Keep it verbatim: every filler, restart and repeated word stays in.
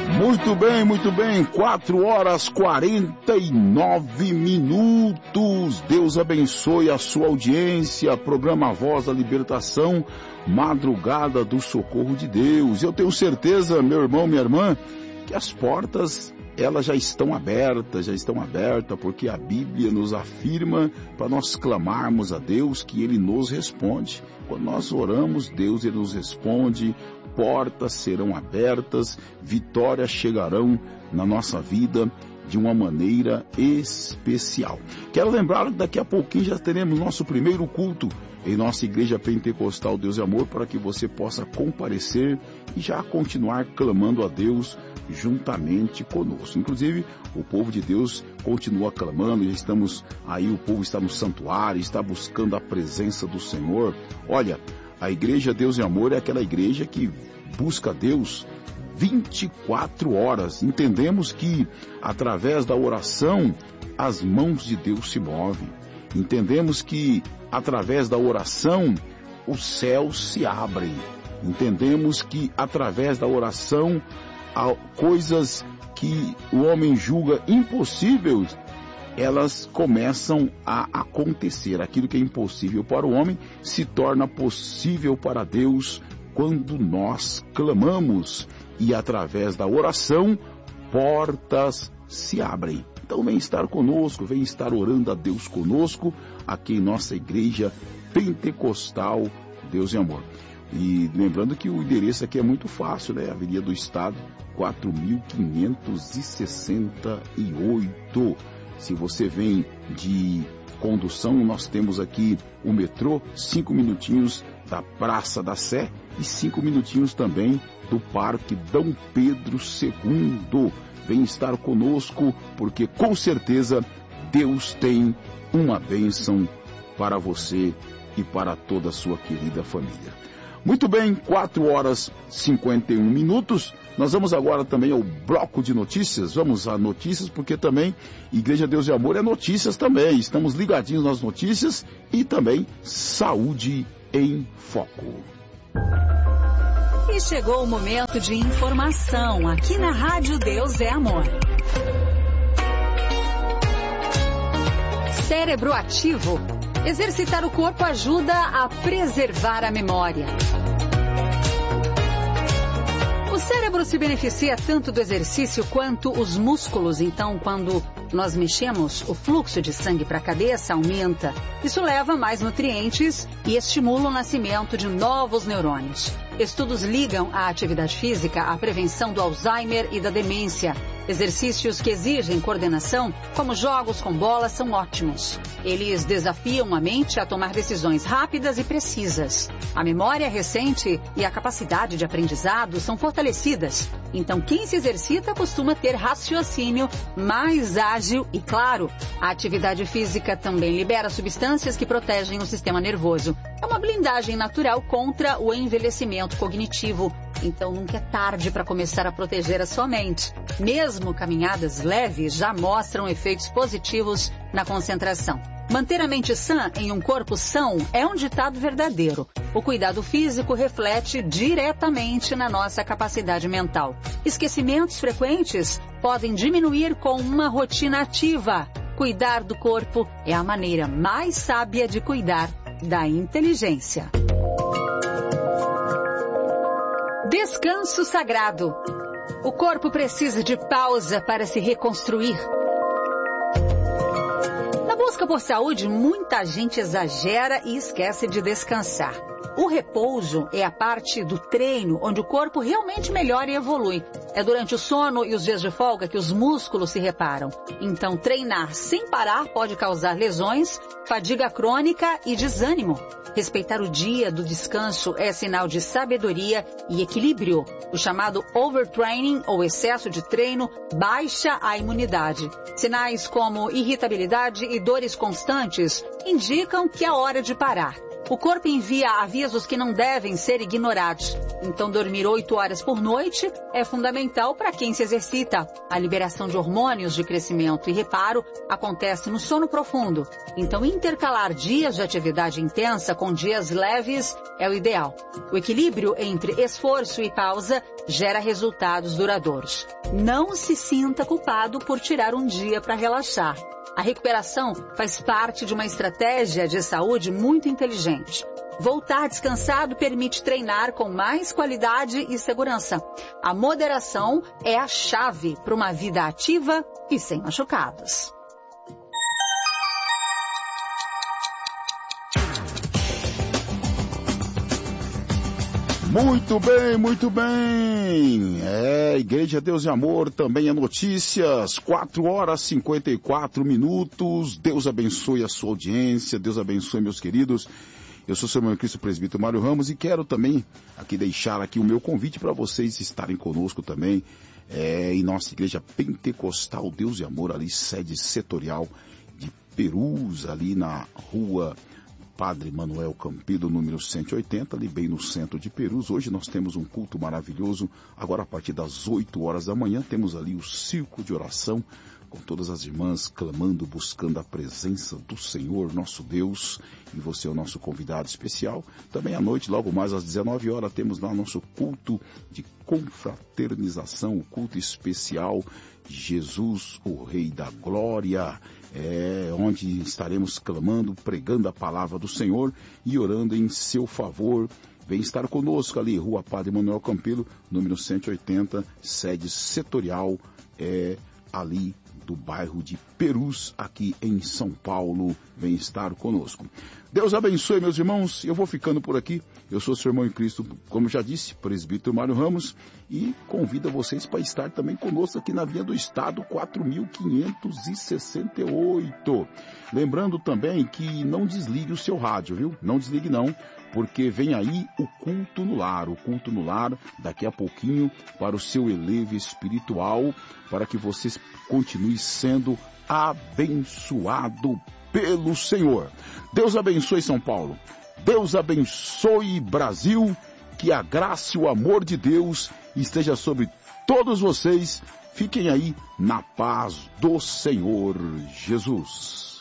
Muito bem, muito bem, quatro horas quarenta e nove minutos. Deus abençoe a sua audiência. Programa Voz da Libertação, Madrugada do Socorro de Deus. Eu tenho certeza, meu irmão, minha irmã, que as portas, elas já estão abertas, já estão abertas, porque a Bíblia nos afirma para nós clamarmos a Deus que Ele nos responde. Quando nós oramos, Deus Ele nos responde, portas serão abertas, vitórias chegarão na nossa vida de uma maneira especial. Quero lembrar que daqui a pouquinho já teremos nosso primeiro culto em nossa Igreja Pentecostal Deus e Amor, para que você possa comparecer e já continuar clamando a Deus juntamente conosco. Inclusive, o povo de Deus continua clamando, já estamos aí, o povo está no santuário, está buscando a presença do Senhor. Olha, a Igreja Deus e Amor é aquela igreja que busca Deus vinte e quatro horas. Entendemos que através da oração as mãos de Deus se movem. Entendemos que através da oração os céus se abrem. Entendemos que através da oração há coisas que o homem julga impossíveis, elas começam a acontecer. Aquilo que é impossível para o homem se torna possível para Deus quando nós clamamos. E através da oração, portas se abrem. Então vem estar conosco, vem estar orando a Deus conosco, aqui em nossa Igreja Pentecostal Deus e Amor. E lembrando que o endereço aqui é muito fácil, né? Avenida do Estado, quatro mil quinhentos e sessenta e oito. Se você vem de condução, nós temos aqui o metrô, cinco minutinhos da Praça da Sé e cinco minutinhos também do Parque Dom Pedro segundo. Vem estar conosco, porque com certeza Deus tem uma bênção para você e para toda a sua querida família. Muito bem, quatro horas e cinquenta e um minutos. Nós vamos agora também ao bloco de notícias. Vamos a notícias, porque também Igreja Deus e Amor é notícias também. Estamos ligadinhos nas notícias e também Saúde em Foco. E chegou o momento de informação aqui na Rádio Deus é Amor. Cérebro ativo. Exercitar o corpo ajuda a preservar a memória. O cérebro se beneficia tanto do exercício quanto os músculos. Então, quando nós mexemos, o fluxo de sangue para a cabeça aumenta. Isso leva mais nutrientes e estimula o nascimento de novos neurônios. Estudos ligam a atividade física à prevenção do Alzheimer e da demência. Exercícios que exigem coordenação, como jogos com bola, são ótimos. Eles desafiam a mente a tomar decisões rápidas e precisas. A memória recente e a capacidade de aprendizado são fortalecidas. Então, quem se exercita costuma ter raciocínio mais ágil e claro. A atividade física também libera substâncias que protegem o sistema nervoso. É uma blindagem natural contra o envelhecimento cognitivo. Então nunca é tarde para começar a proteger a sua mente. Mesmo caminhadas leves já mostram efeitos positivos na concentração. Manter a mente sã em um corpo são é um ditado verdadeiro. O cuidado físico reflete diretamente na nossa capacidade mental. Esquecimentos frequentes podem diminuir com uma rotina ativa. Cuidar do corpo é a maneira mais sábia de cuidar da inteligência. Descanso sagrado. O corpo precisa de pausa para se reconstruir. Na busca por saúde, muita gente exagera e esquece de descansar. O repouso é a parte do treino onde o corpo realmente melhora e evolui. É durante o sono e os dias de folga que os músculos se reparam. Então, treinar sem parar pode causar lesões, fadiga crônica e desânimo. Respeitar o dia do descanso é sinal de sabedoria e equilíbrio. O chamado overtraining, ou excesso de treino, baixa a imunidade. Sinais como irritabilidade e dores constantes indicam que é hora de parar. O corpo envia avisos que não devem ser ignorados. Então, dormir oito horas por noite é fundamental para quem se exercita. A liberação de hormônios de crescimento e reparo acontece no sono profundo. Então, intercalar dias de atividade intensa com dias leves é o ideal. O equilíbrio entre esforço e pausa gera resultados duradouros. Não se sinta culpado por tirar um dia para relaxar. A recuperação faz parte de uma estratégia de saúde muito inteligente. Voltar descansado permite treinar com mais qualidade e segurança. A moderação é a chave para uma vida ativa e sem machucados. Muito bem, muito bem. É, Igreja Deus e Amor, também é notícias. quatro horas e cinquenta e quatro minutos. Deus abençoe a sua audiência. Deus abençoe, meus queridos. Eu sou o seu irmão Cristo Presbítero Mário Ramos e quero também aqui deixar aqui o meu convite para vocês estarem conosco também é, em nossa Igreja Pentecostal Deus e Amor, ali sede setorial de Perus, ali na rua Padre Manuel Campido, número cento e oitenta, ali bem no centro de Perus. Hoje nós temos um culto maravilhoso. Agora, a partir das oito horas da manhã, temos ali o círculo de oração, com todas as irmãs clamando, buscando a presença do Senhor, nosso Deus. E você é o nosso convidado especial. Também à noite, logo mais às dezenove horas, temos lá nosso culto de confraternização, o culto especial Jesus, o Rei da Glória, é, onde estaremos clamando, pregando a palavra do Senhor e orando em seu favor. Vem estar conosco ali, Rua Padre Manuel Campelo, número cento e oitenta, sede setorial, é, ali do bairro de Perus, aqui em São Paulo. Vem estar conosco. Deus abençoe, meus irmãos. Eu vou ficando por aqui. Eu sou seu irmão em Cristo, como já disse, Presbítero Mário Ramos, e convido vocês para estar também conosco aqui na Via do Estado quatro mil quinhentos e sessenta e oito. Lembrando também que não desligue o seu rádio, viu? Não desligue não, porque vem aí o culto no lar, o culto no lar daqui a pouquinho para o seu elevo espiritual, para que você continue sendo abençoado pelo Senhor. Deus abençoe São Paulo. Deus abençoe Brasil. Que a graça e o amor de Deus esteja sobre todos vocês. Fiquem aí na paz do Senhor Jesus.